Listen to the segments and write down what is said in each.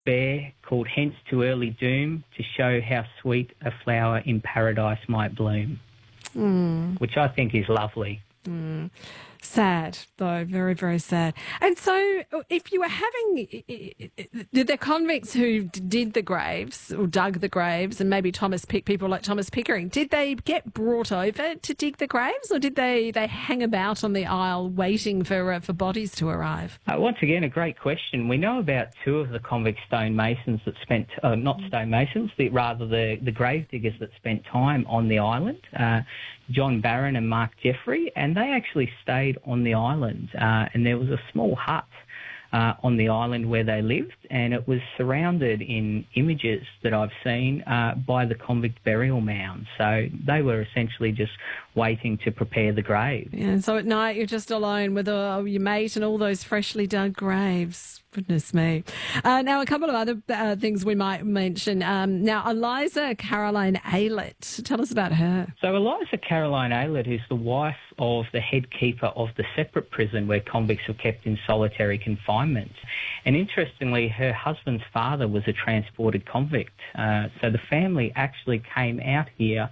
bear called Hence to Early Doom to show how sweet a flower in paradise might bloom, which I think is lovely. Sad, though, very, very sad. And so if you were having the convicts who did the graves or dug the graves, and maybe people like Thomas Pickering, did they get brought over to dig the graves, or did they hang about on the Isle waiting for bodies to arrive? Once again, a great question. We know about two of the convict stonemasons that spent, not stonemasons, rather the grave diggers that spent time on the island, John Barron and Mark Jeffrey, and they actually stayed on the island, and there was a small hut on the island where they lived, and it was surrounded in images that I've seen by the convict burial mound. So they were essentially just waiting to prepare the grave. Yeah, and so at night you're just alone with your mate and all those freshly dug graves. Goodness me. Now, a couple of other things we might mention. Now, Eliza Caroline Aylett. Tell us about her. So Eliza Caroline Aylett is the wife of the head keeper of the separate prison where convicts are kept in solitary confinement. And interestingly, her husband's father was a transported convict. So the family actually came out here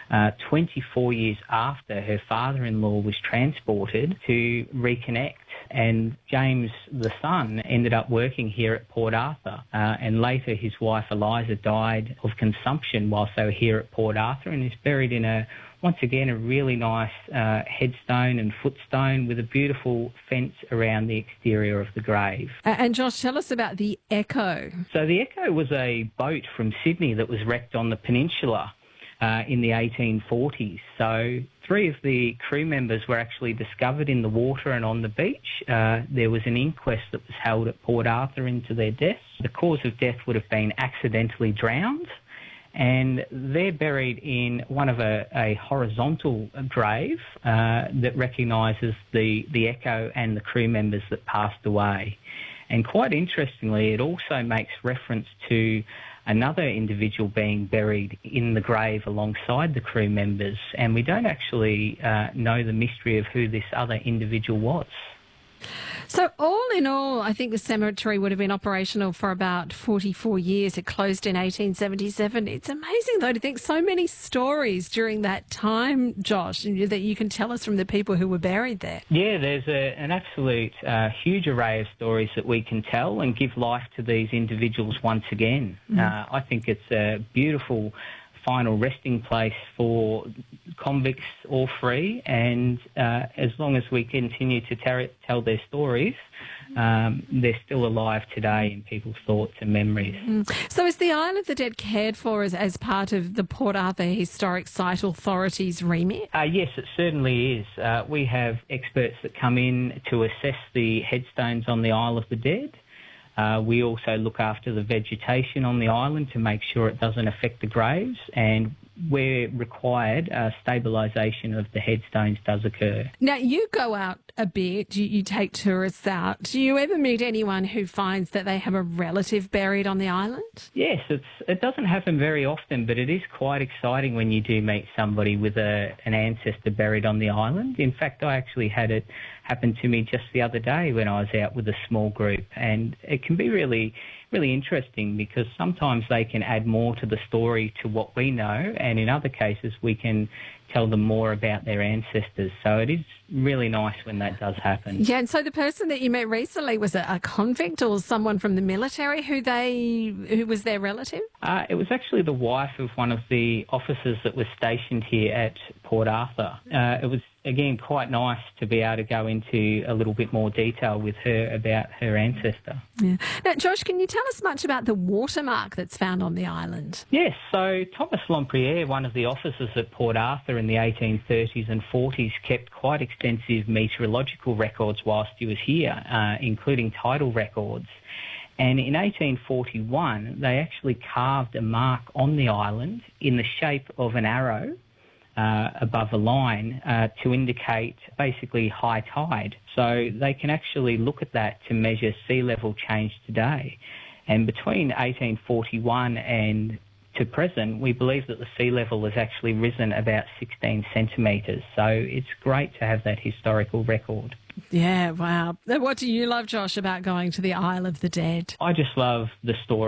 24 years after her father-in-law was transported to reconnect. And James, the son, ended up working here at Port Arthur. And later his wife Eliza died of consumption whilst they were here at Port Arthur, and is buried in once again, a really nice headstone and footstone with a beautiful fence around the exterior of the grave. And Josh, tell us about the Echo. So the Echo was a boat from Sydney that was wrecked on the peninsula in the 1840s. So 3 of the crew members were actually discovered in the water and on the beach. There was an inquest that was held at Port Arthur into their deaths. The cause of death would have been accidentally drowned, and they're buried in one of a horizontal grave that recognises the Echo and the crew members that passed away. And quite interestingly, it also makes reference to another individual being buried in the grave alongside the crew members, and we don't actually know the mystery of who this other individual was. So all in all, I think the cemetery would have been operational for about 44 years. It closed in 1877. It's amazing, though, to think so many stories during that time, Josh, that you can tell us from the people who were buried there. Yeah, there's an absolute huge array of stories that we can tell and give life to these individuals once again. I think it's a beautiful final resting place for convicts, all free, and as long as we continue to tell their stories, they're still alive today in people's thoughts and memories. So is the Isle of the Dead cared for as part of the Port Arthur Historic Site Authority's remit? Yes, it certainly is. We have experts that come in to assess the headstones on the Isle of the Dead. We also look after the vegetation on the island to make sure it doesn't affect the graves, and where required, stabilisation of the headstones does occur. Now, you go out a bit, you take tourists out. Do you ever meet anyone who finds that they have a relative buried on the island? Yes, it doesn't happen very often, but it is quite exciting when you do meet somebody with an ancestor buried on the island. In fact, I actually had it happen to me just the other day when I was out with a small group, and it can be really interesting because sometimes they can add more to the story to what we know, and in other cases we can tell them more about their ancestors. So it is really nice when that does happen. Yeah, and so the person that you met recently, was a convict or someone from the military who was their relative? It was actually the wife of one of the officers that was stationed here at Port Arthur. It was, again, quite nice to be able to go into a little bit more detail with her about her ancestor. Yeah. Now, Josh, can you tell us much about the watermark that's found on the island? Yes, so Thomas Lempriere, one of the officers at Port Arthur in the 1830s and 40s, kept quite extensive meteorological records whilst he was here, including tidal records. And in 1841, they actually carved a mark on the island in the shape of an arrow above a line to indicate basically high tide. So they can actually look at that to measure sea level change today. And between 1841 and to present, we believe that the sea level has actually risen about 16 centimetres. So it's great to have that historical record. Yeah, wow. What do you love, Josh, about going to the Isle of the Dead? I just love the story